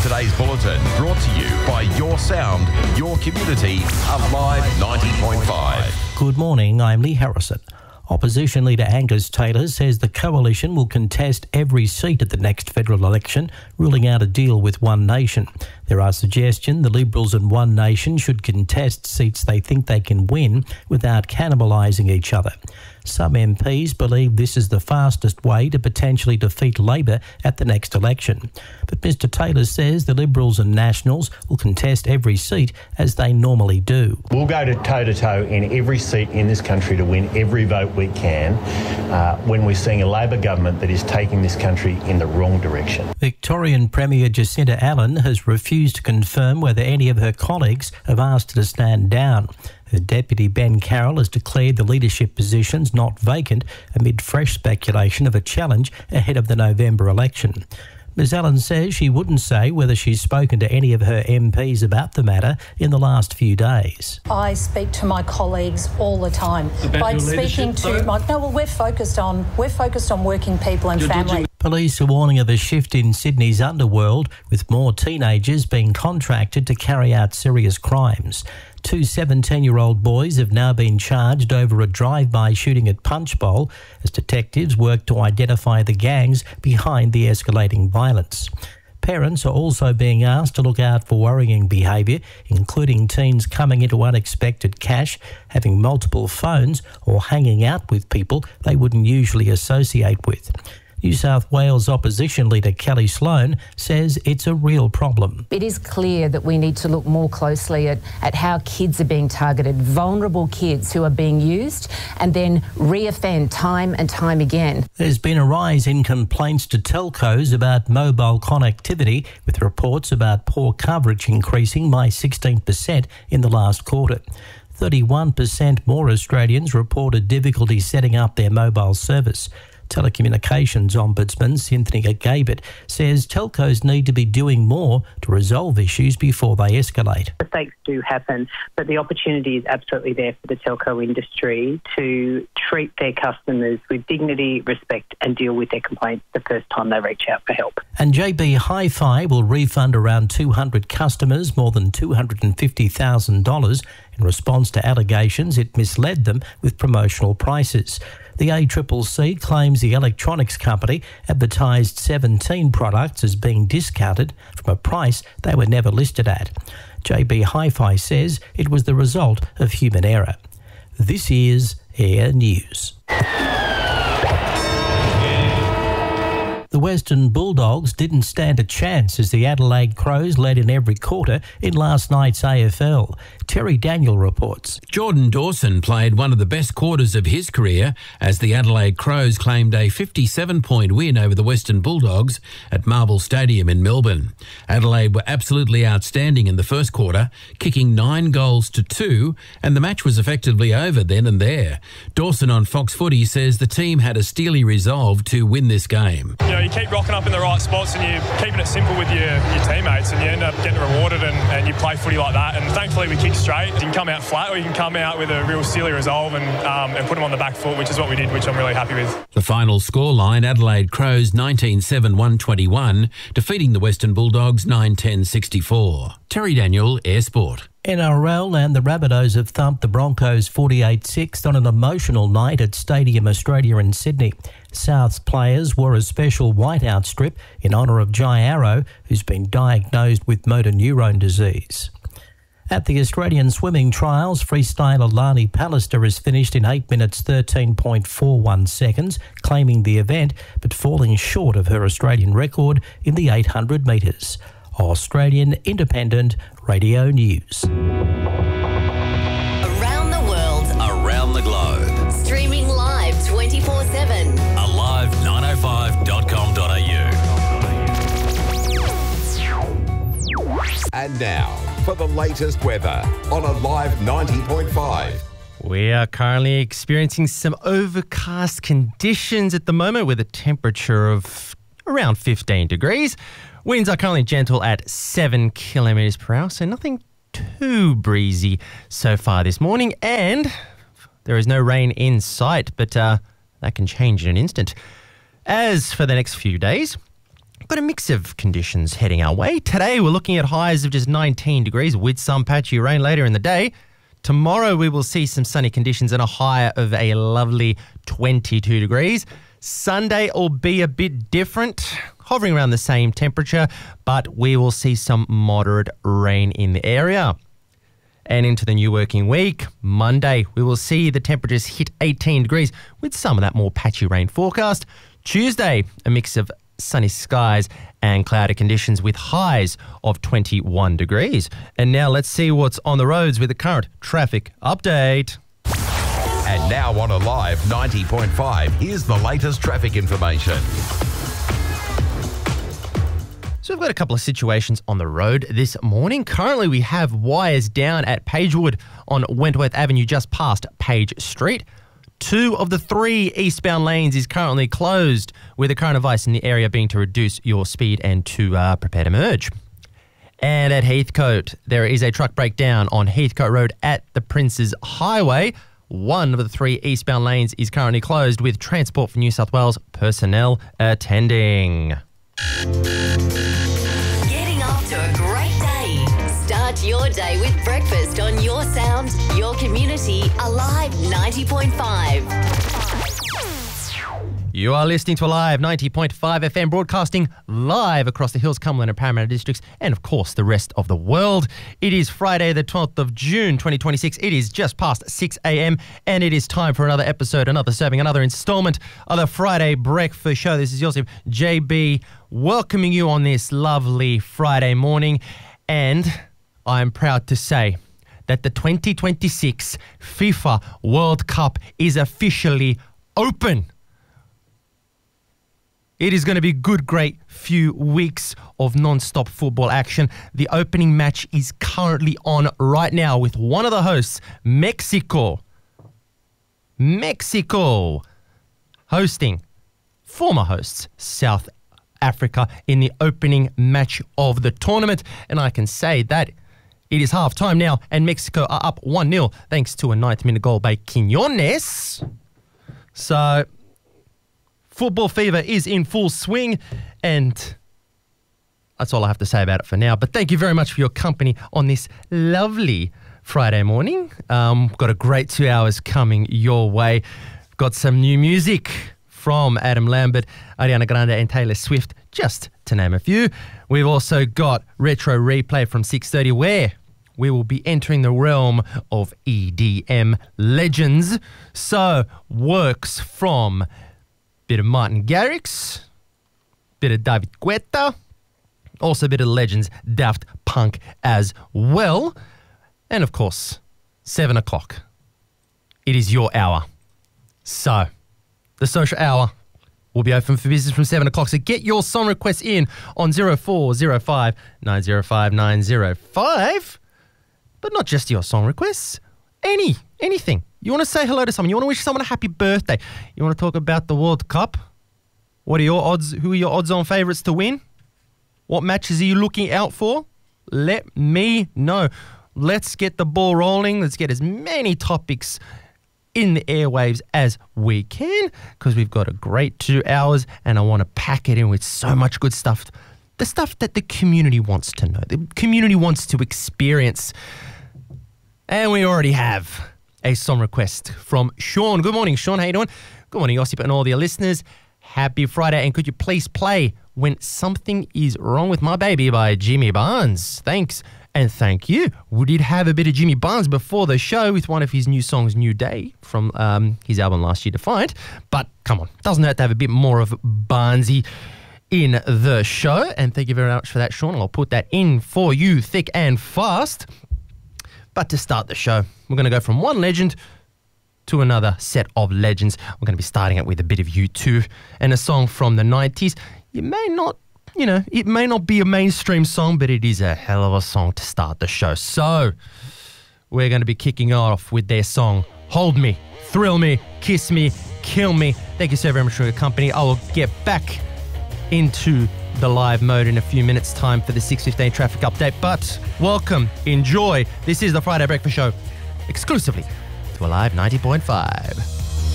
Today's bulletin brought to you by Your Sound, Your Community, Alive 90.5. Good morning, I'm Lee Harrison. Opposition leader Angus Taylor says the coalition will contest every seat at the next federal election, ruling out a deal with One Nation. There are suggestions the Liberals and One Nation should contest seats they think they can win without cannibalising each other. Some MPs believe this is the fastest way to potentially defeat Labor at the next election. But Mr Taylor says the Liberals and Nationals will contest every seat as they normally do. We'll go toe-to-toe in every seat in this country to win every vote we can when we're seeing a Labor government that is taking this country in the wrong direction. Victorian Premier Jacinta Allen has refused to confirm whether any of her colleagues have asked her to stand down. Her deputy Ben Carroll has declared the leadership positions not vacant amid fresh speculation of a challenge ahead of the November election. Ms Allen says she wouldn't say whether she's spoken to any of her MPs about the matter in the last few days. I speak to my colleagues all the time. By speaking to we're focused on working people and family. Police are warning of a shift in Sydney's underworld, with more teenagers being contracted to carry out serious crimes. Two 17-year-old boys have now been charged over a drive-by shooting at Punchbowl as detectives work to identify the gangs behind the escalating violence. Parents are also being asked to look out for worrying behaviour, including teens coming into unexpected cash, having multiple phones, or hanging out with people they wouldn't usually associate with. New South Wales opposition leader Kelly Sloan says it's a real problem. It is clear that we need to look more closely at how kids are being targeted, vulnerable kids who are being used and then reoffend time and time again. There's been a rise in complaints to telcos about mobile connectivity, with reports about poor coverage increasing by 16% in the last quarter. 31% more Australians reported difficulty setting up their mobile service. Telecommunications Ombudsman Cynthia Gabert says telcos need to be doing more to resolve issues before they escalate. Mistakes do happen, but the opportunity is absolutely there for the telco industry to treat their customers with dignity, respect and deal with their complaints the first time they reach out for help. And JB Hi-Fi will refund around 200 customers more than $250,000 in response to allegations it misled them with promotional prices. The ACCC claims the electronics company advertised 17 products as being discounted from a price they were never listed at. JB Hi-Fi says it was the result of human error. This is Air News. The Western Bulldogs didn't stand a chance as the Adelaide Crows led in every quarter in last night's AFL. Terry Daniel reports. Jordan Dawson played one of the best quarters of his career as the Adelaide Crows claimed a 57-point win over the Western Bulldogs at Marvel Stadium in Melbourne. Adelaide were absolutely outstanding in the first quarter, kicking 9 goals to 2, and the match was effectively over then and there. Dawson on Fox Footy says the team had a steely resolve to win this game. You keep rocking up in the right spots and you're keeping it simple with your teammates and you end up getting rewarded and you play footy like that. And thankfully we kick straight. You can come out flat or you can come out with a real silly resolve and put them on the back foot, which is what we did, which I'm really happy with. The final scoreline, Adelaide Crows 19-7-121, defeating the Western Bulldogs 9-10-64. Terry Daniel, Air Sport. NRL and the Rabbitohs have thumped the Broncos 48-6 on an emotional night at Stadium Australia in Sydney. South's players wore a special whiteout strip in honour of Jai Arrow, who's been diagnosed with motor neurone disease. At the Australian swimming trials, freestyler Lani Pallister has finished in 8 minutes 13.41 seconds, claiming the event but falling short of her Australian record in the 800 metres. Australian Independent Radio News. Around the world. Around the globe. Streaming live 24/7. Alive905.com.au. And now, for the latest weather on Alive 90.5. We are currently experiencing some overcast conditions at the moment with a temperature of around 15 degrees. Winds are currently gentle at 7 kilometres per hour, so nothing too breezy so far this morning. And there is no rain in sight, but that can change in an instant. As for the next few days, got a mix of conditions heading our way. Today, we're looking at highs of just 19 degrees with some patchy rain later in the day. Tomorrow, we will see some sunny conditions and a high of a lovely 22 degrees. Sunday will be a bit different, hovering around the same temperature, but we will see some moderate rain in the area. And into the new working week, Monday, we will see the temperatures hit 18 degrees with some of that more patchy rain forecast. Tuesday, a mix of sunny skies and cloudy conditions with highs of 21 degrees. And now let's see what's on the roads with the current traffic update. And now on Alive 90.5, here's the latest traffic information. So we've got a couple of situations on the road this morning. Currently, we have wires down at Pagewood on Wentworth Avenue just past Page Street. 2 of the 3 eastbound lanes is currently closed, with the current advice in the area being to reduce your speed and to prepare to merge. And at Heathcote, there is a truck breakdown on Heathcote Road at the Princes Highway. 1 of the 3 eastbound lanes is currently closed, with Transport for New South Wales personnel attending. Getting off to a great day. Start your day with breakfast on Your Sound, Your Community, Alive 90.5. You are listening to Alive 90.5 FM, broadcasting live across the Hills, Cumberland and Parramatta districts, and of course the rest of the world. It is Friday the 12th of June 2026. It is just past 6 a.m. and it is time for another episode, another serving, another installment of the Friday Breakfast Show. This is Joseph JB welcoming you on this lovely Friday morning, and I'm proud to say that the 2026 FIFA World Cup is officially open. It is going to be a good, great few weeks of non-stop football action. The opening match is currently on right now with one of the hosts, Mexico, hosting former hosts, South Africa, in the opening match of the tournament. And I can say that it is half-time now, and Mexico are up 1-0 thanks to a 9th-minute goal by Quiñones. So football fever is in full swing, and that's all I have to say about it for now. But thank you very much for your company on this lovely Friday morning. Got a great 2 hours coming your way. Got some new music from Adam Lambert, Ariana Grande and Taylor Swift, just to name a few. We've also got Retro Replay from 6:30, where we will be entering the realm of EDM legends. So, works from bit of Martin Garrix, bit of David Guetta, also a bit of legends, Daft Punk as well. And of course, 7 o'clock. It is your hour. So, the social hour will be open for business from 7 o'clock. So get your song requests in on 0405 905 905. But not just your song requests. Anything. You want to say hello to someone. You want to wish someone a happy birthday. You want to talk about the World Cup. What are your odds? Who are your odds-on favourites to win? What matches are you looking out for? Let me know. Let's get the ball rolling. Let's get as many topics in the airwaves as we can, because we've got a great 2 hours and I want to pack it in with so much good stuff. The stuff that the community wants to know. The community wants to experience. And we already have a song request from Sean. Good morning, Sean. How you doing? Good morning, Ossip, and all your listeners. Happy Friday. And could you please play When Something Is Wrong With My Baby by Jimmy Barnes? Thanks. And thank you. We did have a bit of Jimmy Barnes before the show with one of his new songs, New Day, from his album Last Year Defiant. But come on, doesn't hurt to have a bit more of Barnesy in the show. And thank you very much for that, Sean. I'll put that in for you thick and fast. But to start the show, we're going to go from one legend to another set of legends. We're going to be starting it with a bit of U2 and a song from the 90s. You may not, it may not be a mainstream song, but it is a hell of a song to start the show. So we're going to be kicking off with their song, Hold Me, Thrill Me, Kiss Me, Kill Me. Thank you so very much for your company. I will get back into the live mode in a few minutes' time for the 6:15 traffic update. But welcome, enjoy. This is the Friday Breakfast Show, exclusively to Alive 90.5.